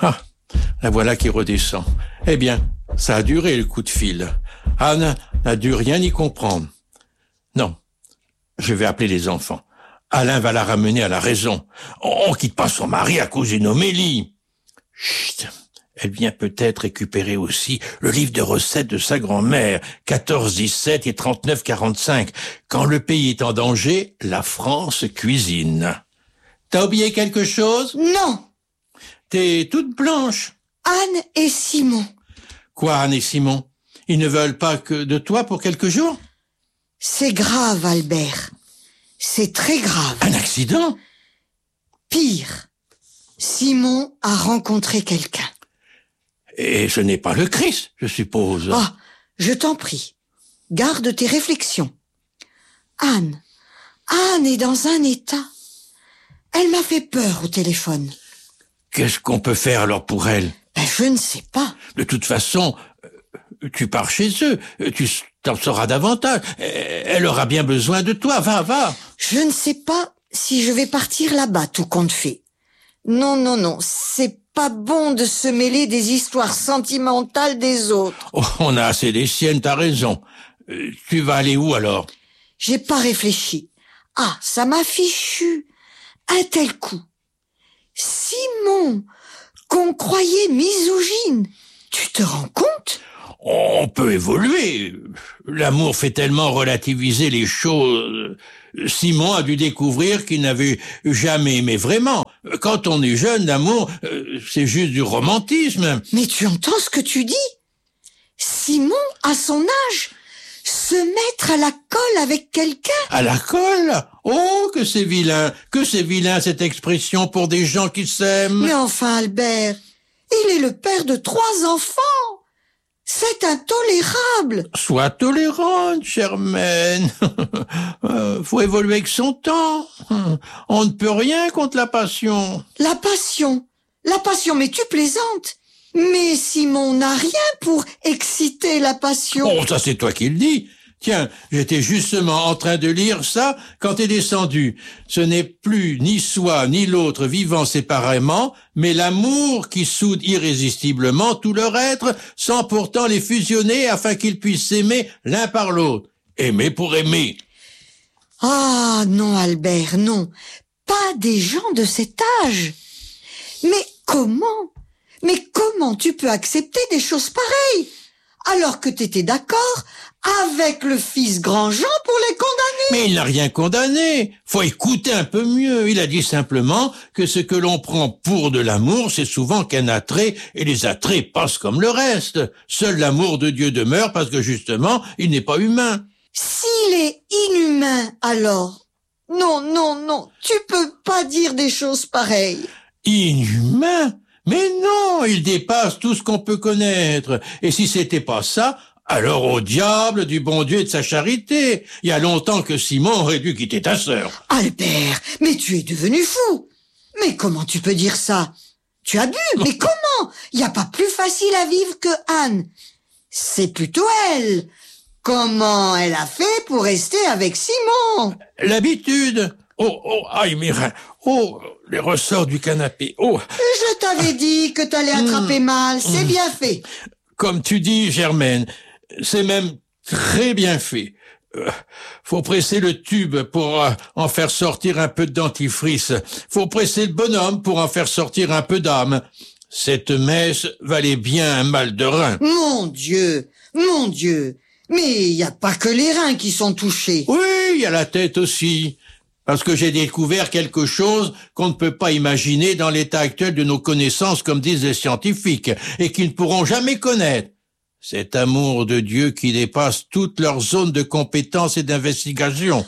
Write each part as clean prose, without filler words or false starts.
Ah, la voilà qui redescend. Eh bien, ça a duré le coup de fil. Anne n'a dû rien y comprendre. Non, je vais appeler les enfants. Alain va la ramener à la raison. On quitte pas son mari à cause d'une homélie. Chut. Elle vient peut-être récupérer aussi le livre de recettes de sa grand-mère, 14-17 et 39-45. Quand le pays est en danger, la France cuisine. T'as oublié quelque chose? Non. T'es toute blanche. Anne et Simon. Quoi, Anne et Simon? Ils ne veulent pas que de toi pour quelques jours? C'est grave, Albert. C'est très grave. Un accident? Pire. Simon a rencontré quelqu'un. Et ce n'est pas le Christ, je suppose. Ah, je t'en prie. Garde tes réflexions. Anne est dans un état. Elle m'a fait peur au téléphone. Qu'est-ce qu'on peut faire alors pour elle? Je ne sais pas. De toute façon, tu pars chez eux. Tu t'en sauras davantage. Elle aura bien besoin de toi. Va. Je ne sais pas si je vais partir là-bas, tout compte fait. Non. C'est pas bon de se mêler des histoires sentimentales des autres. Oh, on a assez des siennes, t'as raison. Tu vas aller où alors? J'ai pas réfléchi. Ah, ça m'a fichu. Un tel coup. Simon, qu'on croyait misogyne. Tu te rends compte? On peut évoluer. L'amour fait tellement relativiser les choses. Simon a dû découvrir qu'il n'avait jamais aimé vraiment. Quand on est jeune, l'amour, c'est juste du romantisme. Mais tu entends ce que tu dis? Simon, à son âge, se mettre à la colle avec quelqu'un? À la colle? Oh, que c'est vilain cette expression pour des gens qui s'aiment. Mais enfin, Albert, il est le père de 3 enfants. C'est intolérable. Sois tolérante, Germaine. Faut évoluer avec son temps. On ne peut rien contre la passion. La passion, mais tu plaisantes. Mais Simon n'a rien pour exciter la passion. Oh, ça c'est toi qui le dis. Tiens, j'étais justement en train de lire ça quand t'es descendu. Ce n'est plus ni soi ni l'autre vivant séparément, mais l'amour qui soude irrésistiblement tout leur être, sans pourtant les fusionner afin qu'ils puissent s'aimer l'un par l'autre. Aimer pour aimer. Ah non, Albert, non. Pas des gens de cet âge. Mais comment tu peux accepter des choses pareilles alors que t'étais d'accord avec le fils Grandjean pour les condamner? Mais il n'a rien condamné. Faut écouter un peu mieux. Il a dit simplement que ce que l'on prend pour de l'amour, c'est souvent qu'un attrait, et les attraits passent comme le reste. Seul l'amour de Dieu demeure parce que justement, il n'est pas humain. S'il est inhumain, alors? Non, tu peux pas dire des choses pareilles. Inhumain? Mais non, il dépasse tout ce qu'on peut connaître. Et si c'était pas ça, alors au diable du bon Dieu et de sa charité. Il y a longtemps que Simon aurait dû quitter ta sœur. Albert, mais tu es devenu fou. Mais comment tu peux dire ça? Tu as bu, mais comment? Il n'y a pas plus facile à vivre que Anne. C'est plutôt elle. Comment elle a fait pour rester avec Simon? L'habitude. Aïe mes reins. Oh, les ressorts du canapé. Oh. Je t'avais dit que t'allais attraper mal, c'est bien fait. Comme tu dis, Germaine, c'est même très bien fait. Faut presser le tube pour en faire sortir un peu de dentifrice. Faut presser le bonhomme pour en faire sortir un peu d'âme. Cette messe valait bien un mal de rein. Mon Dieu. Mais il n'y a pas que les reins qui sont touchés. Oui, il y a la tête aussi. Parce que j'ai découvert quelque chose qu'on ne peut pas imaginer dans l'état actuel de nos connaissances, comme disent les scientifiques, et qu'ils ne pourront jamais connaître. Cet amour de Dieu qui dépasse toutes leurs zones de compétence et d'investigation.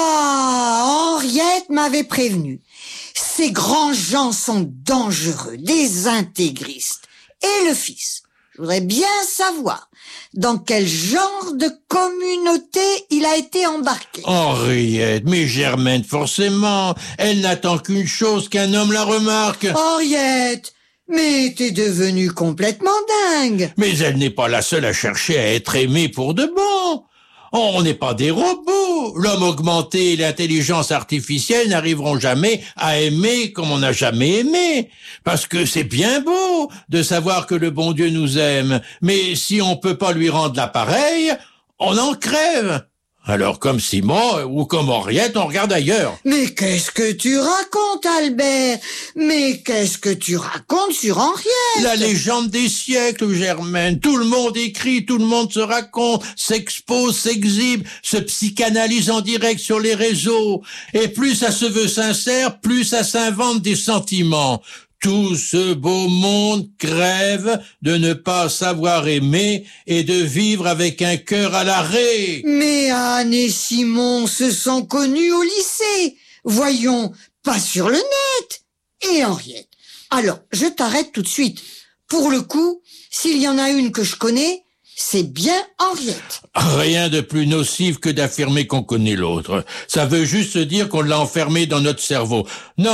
Ah, Henriette m'avait prévenu. Ces grands gens sont dangereux, des intégristes. Et le fils, je voudrais bien savoir dans quel genre de communauté il a été embarqué. Henriette, mais Germaine, forcément, elle n'attend qu'une chose, qu'un homme la remarque. Henriette, mais t'es devenue complètement dingue. Mais elle n'est pas la seule à chercher à être aimée pour de bon. On n'est pas des robots. L'homme augmenté et l'intelligence artificielle n'arriveront jamais à aimer comme on n'a jamais aimé. Parce que c'est bien beau de savoir que le bon Dieu nous aime. Mais si on peut pas lui rendre l'appareil, on en crève. Alors comme Simon ou comme Henriette, on regarde ailleurs. Mais qu'est-ce que tu racontes, Albert? Mais qu'est-ce que tu racontes sur Henriette? La légende des siècles, Germaine. Tout le monde écrit, tout le monde se raconte, s'expose, s'exhibe, se psychanalyse en direct sur les réseaux. Et plus ça se veut sincère, plus ça s'invente des sentiments. Tout ce beau monde crève de ne pas savoir aimer et de vivre avec un cœur à l'arrêt. Mais Anne et Simon se sont connus au lycée. Voyons, pas sur le net. Et Henriette. Alors, je t'arrête tout de suite. Pour le coup, s'il y en a une que je connais, c'est bien Henriette. Rien de plus nocif que d'affirmer qu'on connaît l'autre. Ça veut juste dire qu'on l'a enfermé dans notre cerveau.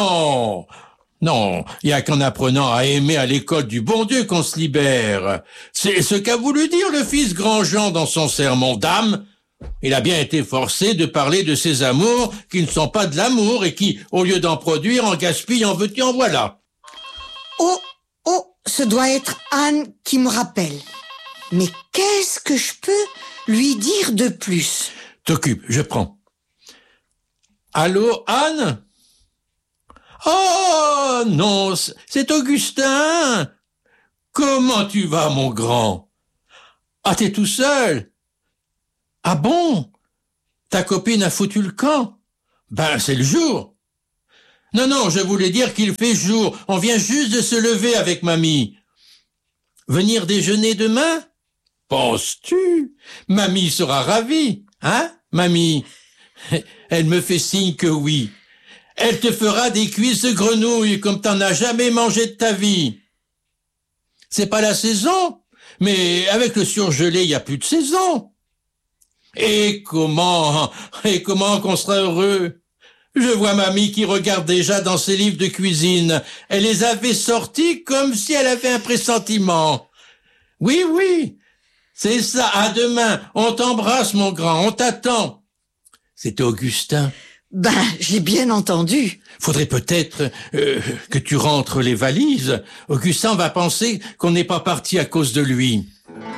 Non, il y a qu'en apprenant à aimer à l'école du bon Dieu qu'on se libère. C'est ce qu'a voulu dire le fils Grandjean dans son sermon d'âme. Il a bien été forcé de parler de ses amours qui ne sont pas de l'amour et qui, au lieu d'en produire, en gaspillent, en veux-tu, en voilà. Oh, ce doit être Anne qui me rappelle. Mais qu'est-ce que je peux lui dire de plus? T'occupe, je prends. Allô, Anne? Oh, non, c'est Augustin. Comment tu vas, mon grand? Ah, t'es tout seul? Ah bon? Ta copine a foutu le camp? Ben, c'est le jour. Non, je voulais dire qu'il fait jour. On vient juste de se lever avec mamie. Venir déjeuner demain? Penses-tu? Mamie sera ravie, hein, mamie? Elle me fait signe que oui. Elle te fera des cuisses de grenouille comme t'en as jamais mangé de ta vie. C'est pas la saison, mais avec le surgelé, il y a plus de saison. Et comment qu'on sera heureux. Je vois mamie qui regarde déjà dans ses livres de cuisine. Elle les avait sortis comme si elle avait un pressentiment. Oui, c'est ça. À demain. On t'embrasse, mon grand. On t'attend. C'était Augustin. Ben, j'ai bien entendu. Faudrait peut-être que tu rentres les valises. Augustin va penser qu'on n'est pas parti à cause de lui.